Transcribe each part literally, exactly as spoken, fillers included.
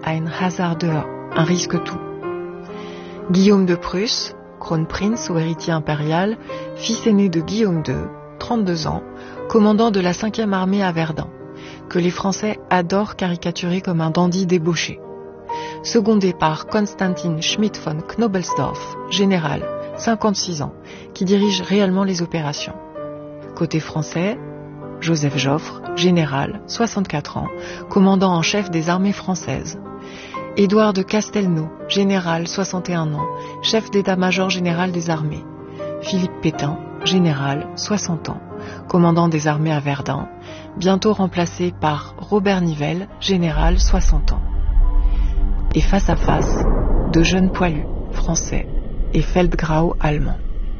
ein Hasardeur, un risque-tout. Guillaume de Prusse, Kronprinz ou héritier impérial, fils aîné de Guillaume deux, trente-deux ans, commandant de la cinquième armée à Verdun, que les Français adorent caricaturer comme un dandy débauché. Secondé par Konstantin Schmidt von Knobelsdorff, général, cinquante-six ans, qui dirige réellement les opérations. Côté français, Joseph Joffre, général, soixante-quatre ans, commandant en chef des armées françaises. Édouard de Castelnau, général, soixante et un ans, chef d'état-major général des armées. Philippe Pétain, général, soixante ans, commandant des armées à Verdun, bientôt remplacé par Robert Nivelle, général, soixante ans. Et face à face, de jeunes poilus, français, et Feldgrau allemand.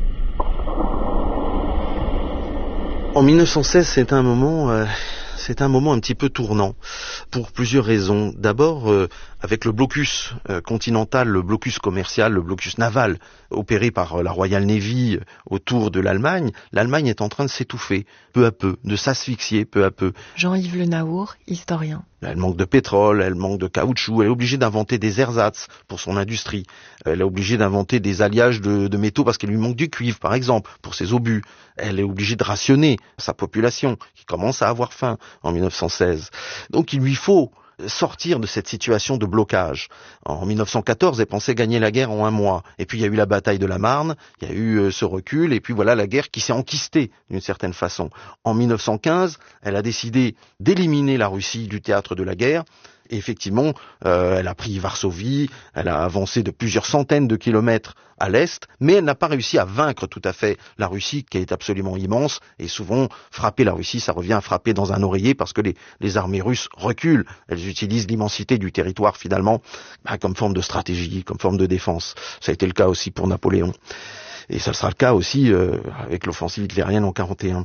En mille neuf cent seize, c'est un moment, euh, c'est un moment un petit peu tournant, pour plusieurs raisons. D'abord, euh, avec le blocus euh, continental, le blocus commercial, le blocus naval opéré par euh, la Royal Navy euh, autour de l'Allemagne, l'Allemagne est en train de s'étouffer, peu à peu, de s'asphyxier peu à peu. Jean-Yves Le Naour, historien. Elle manque de pétrole, elle manque de caoutchouc, elle est obligée d'inventer des ersatz pour son industrie. Elle est obligée d'inventer des alliages de, de métaux parce qu'il lui manque du cuivre, par exemple, pour ses obus. Elle est obligée de rationner sa population, qui commence à avoir faim en mille neuf cent seize. Donc il lui faut sortir de cette situation de blocage. En mille neuf cent quatorze, elle pensait gagner la guerre en un mois. Et puis il y a eu la bataille de la Marne, il y a eu euh, ce recul, et puis voilà la guerre qui s'est enquistée d'une certaine façon. En mille neuf cent quinze, elle a décidé d'éliminer la Russie du théâtre de la guerre. Et effectivement, euh, elle a pris Varsovie, elle a avancé de plusieurs centaines de kilomètres à l'est, mais elle n'a pas réussi à vaincre tout à fait la Russie, qui est absolument immense, et souvent, frapper la Russie, ça revient à frapper dans un oreiller, parce que les, les armées russes reculent, elles utilisent l'immensité du territoire, finalement, bah, comme forme de stratégie, comme forme de défense. Ça a été le cas aussi pour Napoléon. Et ça sera le cas aussi euh, avec l'offensive hitlérienne en quarante et un.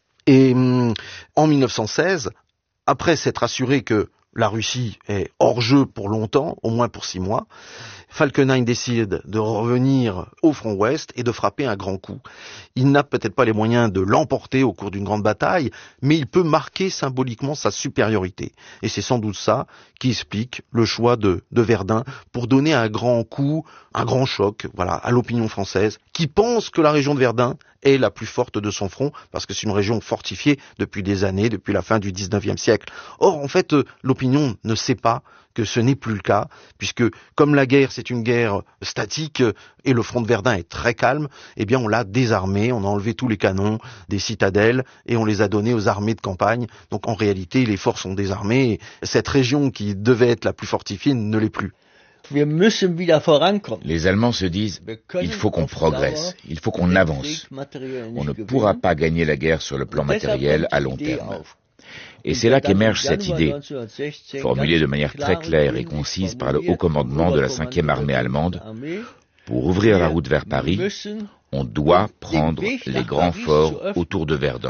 Et hum, en mille neuf cent seize, après s'être assuré que la Russie est hors jeu pour longtemps, au moins pour six mois, Falkenhayn décide de revenir au front ouest et de frapper un grand coup. Il n'a peut-être pas les moyens de l'emporter au cours d'une grande bataille, mais il peut marquer symboliquement sa supériorité. Et c'est sans doute ça qui explique le choix de, de Verdun pour donner un grand coup, un grand choc, voilà, à l'opinion française, qui pense que la région de Verdun est la plus forte de son front, parce que c'est une région fortifiée depuis des années, depuis la fin du dix-neuvième siècle. Or, en fait, l'opinion ne sait pas que ce n'est plus le cas, puisque comme la guerre c'est une guerre statique et le front de Verdun est très calme, eh bien on l'a désarmé, on a enlevé tous les canons des citadelles et on les a donnés aux armées de campagne. Donc en réalité les forces sont désarmées et cette région qui devait être la plus fortifiée ne l'est plus. Les Allemands se disent, il faut qu'on progresse, il faut qu'on avance. On ne pourra pas gagner la guerre sur le plan matériel à long terme. Et c'est là qu'émerge cette idée, formulée de manière très claire et concise par le haut commandement de la cinquième armée allemande. Pour ouvrir la route vers Paris, on doit prendre les grands forts autour de Verdun.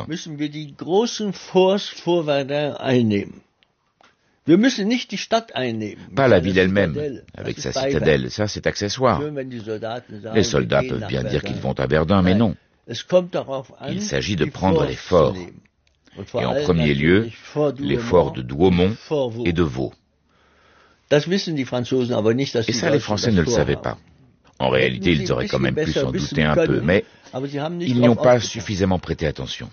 Pas la ville elle-même, avec sa citadelle, ça c'est accessoire. Les soldats peuvent bien dire qu'ils vont à Verdun, mais non. Il s'agit de prendre les forts. Et en premier lieu, les forts de Douaumont et de Vaux. Et ça, les Français ne le savaient pas. En réalité, ils auraient quand même pu s'en douter un peu, mais ils n'y ont pas suffisamment prêté attention.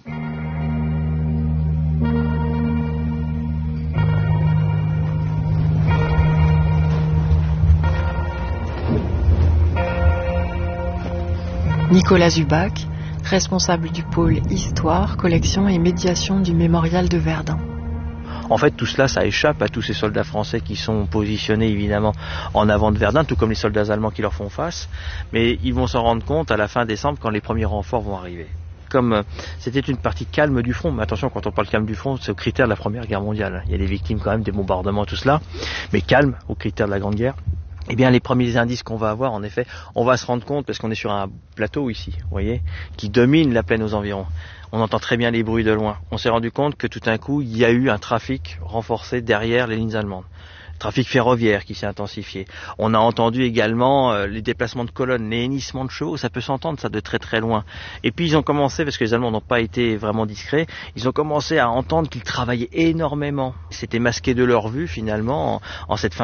Nicolas Zubac, responsable du pôle Histoire, Collection et Médiation du Mémorial de Verdun. En fait, tout cela, ça échappe à tous ces soldats français qui sont positionnés évidemment en avant de Verdun, tout comme les soldats allemands qui leur font face. Mais ils vont s'en rendre compte à la fin décembre quand les premiers renforts vont arriver. Comme euh, c'était une partie calme du front, mais attention, quand on parle calme du front, c'est au critère de la Première Guerre mondiale. Il y a des victimes quand même, des bombardements, tout cela, mais calme au critère de la Grande Guerre. Eh bien, les premiers indices qu'on va avoir, en effet, on va se rendre compte, parce qu'on est sur un plateau ici, vous voyez, qui domine la plaine aux environs. On entend très bien les bruits de loin. On s'est rendu compte que tout d'un coup, il y a eu un trafic renforcé derrière les lignes allemandes. Trafic ferroviaire qui s'est intensifié. On a entendu également euh, les déplacements de colonnes, les hennissements de chevaux, ça peut s'entendre ça de très très loin. Et puis ils ont commencé, parce que les Allemands n'ont pas été vraiment discrets, ils ont commencé à entendre qu'ils travaillaient énormément. C'était masqué de leur vue finalement en, en cette fin